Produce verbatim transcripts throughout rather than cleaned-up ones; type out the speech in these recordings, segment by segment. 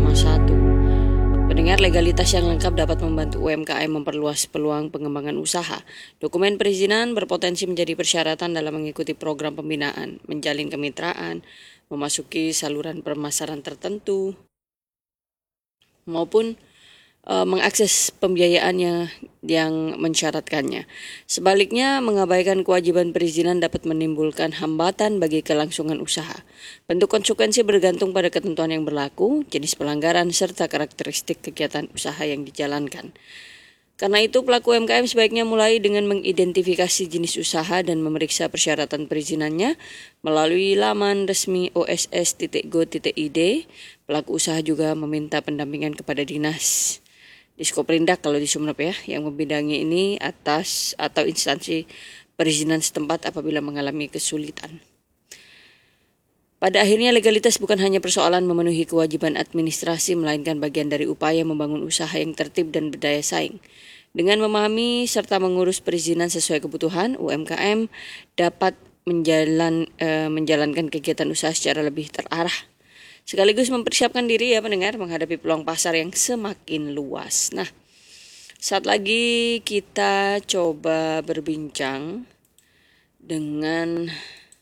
koma satu. Pendengar, legalitas yang lengkap dapat membantu U M K M memperluas peluang pengembangan usaha. Dokumen perizinan berpotensi menjadi persyaratan dalam mengikuti program pembinaan, menjalin kemitraan, memasuki saluran pemasaran tertentu, maupun e, mengakses pembiayaannya yang mensyaratkannya. Sebaliknya, mengabaikan kewajiban perizinan dapat menimbulkan hambatan bagi kelangsungan usaha. Bentuk konsekuensi bergantung pada ketentuan yang berlaku, jenis pelanggaran, serta karakteristik kegiatan usaha yang dijalankan. Karena itu, pelaku U M K M sebaiknya mulai dengan mengidentifikasi jenis usaha dan memeriksa persyaratan perizinannya melalui laman resmi o s s titik go titik i d. Pelaku usaha juga meminta pendampingan kepada dinas Diskoperindak kalau di Sumeneb ya, yang membidangi ini atas atau instansi perizinan setempat apabila mengalami kesulitan. Pada akhirnya, legalitas bukan hanya persoalan memenuhi kewajiban administrasi, melainkan bagian dari upaya membangun usaha yang tertib dan berdaya saing. Dengan memahami serta mengurus perizinan sesuai kebutuhan, U M K M dapat menjalan, eh, menjalankan kegiatan usaha secara lebih terarah. Sekaligus mempersiapkan diri ya pendengar menghadapi peluang pasar yang semakin luas. Nah, saat lagi kita coba berbincang dengan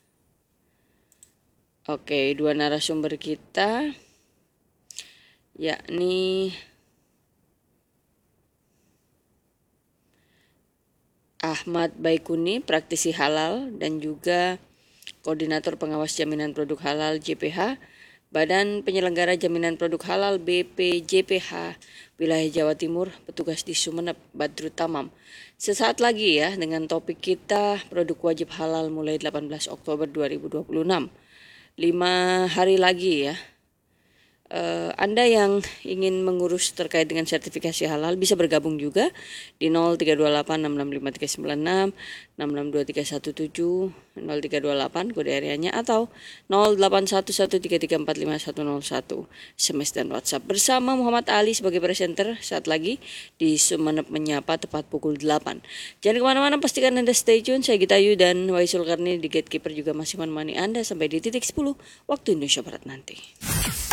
Oke, dua narasumber kita, yakni Ahmad Baikuni, praktisi halal, dan juga Koordinator Pengawas Jaminan Produk Halal J P H, Badan Penyelenggara Jaminan Produk Halal B P J P H, Wilayah Jawa Timur, petugas di Sumeneb, Badrut Tamam. Sesaat lagi ya dengan topik kita produk wajib halal mulai delapan belas Oktober dua ribu dua puluh enam. Lima hari lagi ya. Uh, Anda yang ingin mengurus terkait dengan sertifikasi halal bisa bergabung juga di nol tiga dua delapan enam enam lima tiga sembilan enam, enam enam dua tiga satu tujuh, nol tiga dua delapan kode areanya atau nol delapan satu satu tiga tiga empat lima satu nol satu S M S dan WhatsApp. Bersama Muhammad Ali sebagai presenter saat lagi di Sumeneb Menyapa tepat pukul delapan. Jangan kemana-mana, pastikan Anda stay tune. Saya Gita Ayu dan Waisul Karni di Gatekeeper juga masih menemani Anda sampai di titik sepuluh waktu Indonesia Barat nanti.